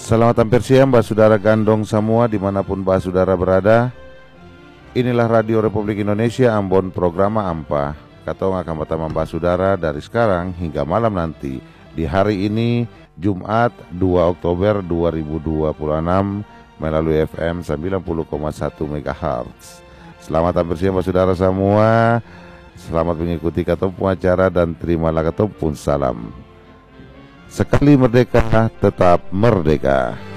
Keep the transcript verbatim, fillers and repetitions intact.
Selamat hampir siang Mbak Saudara Gandong semua dimanapun Mbak Saudara berada. Inilah Radio Republik Indonesia Ambon Programa Ampa. Katong akan bertemu Mbak Saudara dari sekarang hingga malam nanti. Di hari ini Jumat dua Oktober dua ribu dua puluh enam melalui F M sembilan puluh koma satu megahertz. Selamat hampir siang Mbak Saudara semua. Selamat mengikuti katong acara dan terimalah katong pun salam. Sekali merdeka, tetap merdeka.